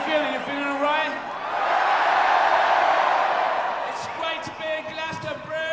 feeling? You feeling all right? It's great to be in Glastonbury.